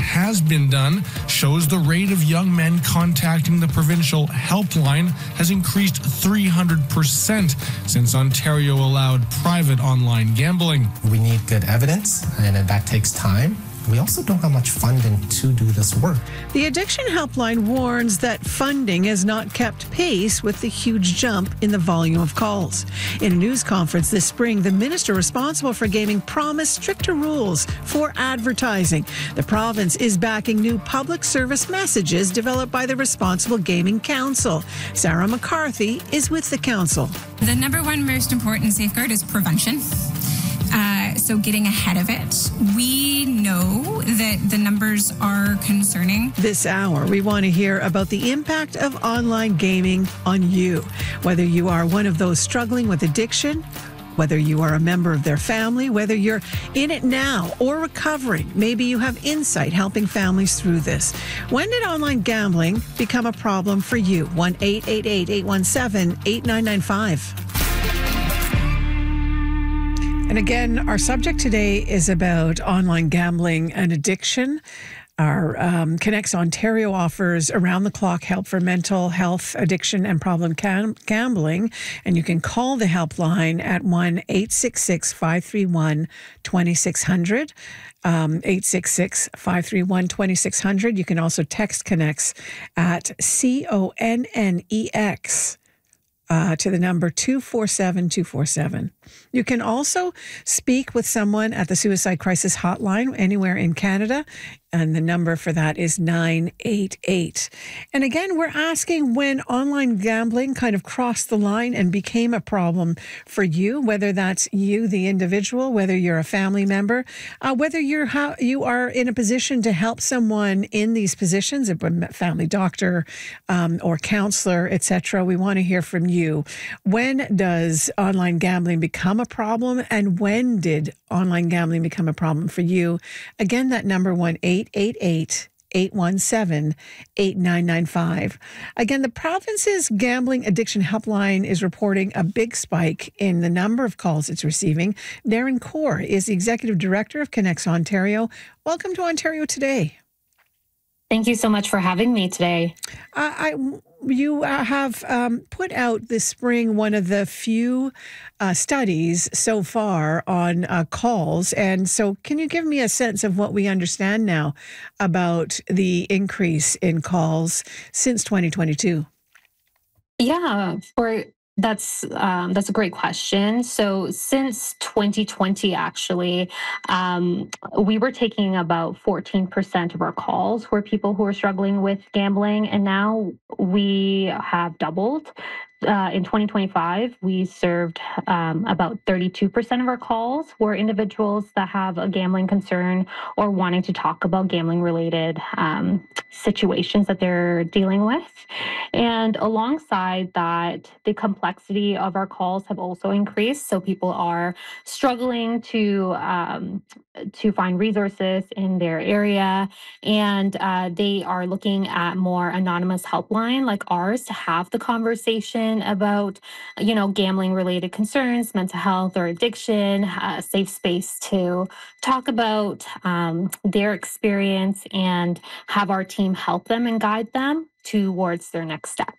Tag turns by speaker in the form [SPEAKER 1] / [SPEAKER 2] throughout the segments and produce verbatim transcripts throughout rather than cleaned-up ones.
[SPEAKER 1] has been done shows the rate of young men contacting the provincial helpline has increased three hundred percent since Ontario allowed private online gambling.
[SPEAKER 2] We need good evidence, and that takes time. We also don't have much funding to do this work.
[SPEAKER 3] The Addiction Helpline warns that funding has not kept pace with the huge jump in the volume of calls. In a news conference this spring, the minister responsible for gaming promised stricter rules for advertising. The province is backing new public service messages developed by the Responsible Gaming Council. Sarah McCarthy is with the council.
[SPEAKER 4] The number one most important safeguard is prevention. Uh, so getting ahead of it. We know that the numbers are concerning.
[SPEAKER 3] This hour, we want to hear about the impact of online gaming on you. Whether you are one of those struggling with addiction, whether you are a member of their family, whether you're in it now or recovering, maybe you have insight helping families through this. When did online gambling become a problem for you? one eight eight eight, eight one seven, eight nine nine five. And again, our subject today is about online gambling and addiction. Our um, Connects Ontario offers around-the-clock help for mental health, addiction, and problem cam- gambling. And you can call the helpline at one eight six six, five three one, two six zero zero, um, eight six six, five three one, two six zero zero. You can also text Connects at C O N N E X. Uh, to the number two four seven two four seven. You can also speak with someone at the Suicide Crisis Hotline anywhere in Canada, and the number for that is nine eight eight. And again, we're asking when online gambling kind of crossed the line and became a problem for you, whether that's you, the individual, whether you're a family member, uh, whether you're how, you are in a position to help someone in these positions, a family doctor um, or counselor, et cetera. We want to hear from you. When does online gambling become a problem, and when did online gambling become a problem for you? Again, that number one eight eight eight, eight one seven, eight nine nine five. Again, the province's gambling addiction helpline is reporting a big spike in the number of calls it's receiving. Darren Kaur is the executive director of Connects Ontario. Welcome to Ontario Today.
[SPEAKER 5] Thank you so much for having me today.
[SPEAKER 3] Uh, I, you uh, have um, put out this spring one of the few uh, studies so far on uh, calls. And so can you give me a sense of what we understand now about the increase in calls since twenty twenty-two?
[SPEAKER 5] Yeah, for That's um, that's a great question. So since twenty twenty, actually, um, we were taking about fourteen percent of our calls were people who were struggling with gambling, and now we have doubled. Uh, in twenty twenty-five, we served um, about thirty-two percent of our calls were individuals that have a gambling concern or wanting to talk about gambling-related um, situations that they're dealing with. And alongside that, the complexity of our calls have also increased. So people are struggling to um, to find resources in their area, and uh, they are looking at more anonymous helpline like ours to have the conversation about, you know, gambling related concerns, mental health or addiction, a safe space to talk about um, their experience and have our team help them and guide them towards their next step.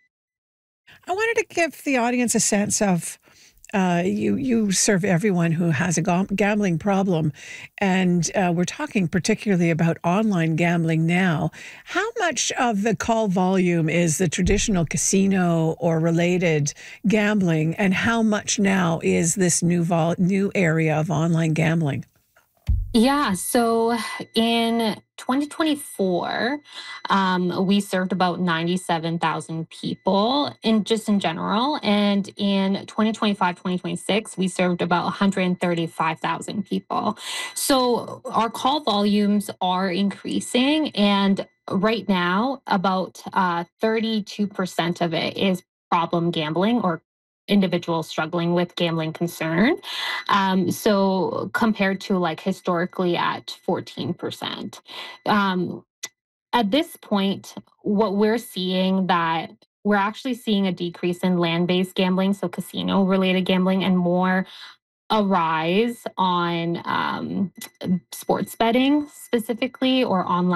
[SPEAKER 3] I wanted to give the audience a sense of Uh, you you serve everyone who has a gambling problem, and uh, we're talking particularly about online gambling now. How much of the call volume is the traditional casino or related gambling, and how much now is this new vol- new area of online gambling?
[SPEAKER 5] Yeah, so in twenty twenty-four, um, we served about ninety-seven thousand people in just in general. And in twenty twenty-five, twenty twenty-six, we served about one hundred thirty-five thousand people. So our call volumes are increasing. And right now, about uh, thirty-two percent of it is problem gambling or individuals struggling with gambling concern. Um, so compared to like historically at fourteen percent. Um, at this point, what we're seeing that we're actually seeing a decrease in land-based gambling, so casino-related gambling, and more a rise on um, sports betting specifically or online